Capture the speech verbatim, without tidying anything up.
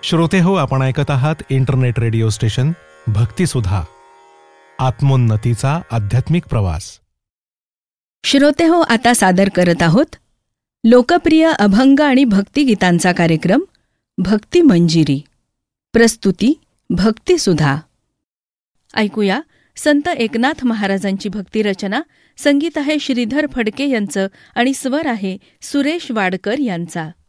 श्रोते हो, आपण ऐकत आहात इंटरनेट रेडिओ स्टेशन भक्तिसुधा, आत्मोन्नतीचा आध्यात्मिक प्रवास. श्रोते हो, आता सादर करत आहोत लोकप्रिय अभंग आणि भक्तिगीतांचा कार्यक्रम भक्ती मंजिरी. प्रस्तुती भक्तिसुधा. ऐकूया संत एकनाथ महाराजांची भक्तिरचना. संगीत आहे श्रीधर फडके यांचं आणि स्वर आहे सुरेश वाडकर यांचा.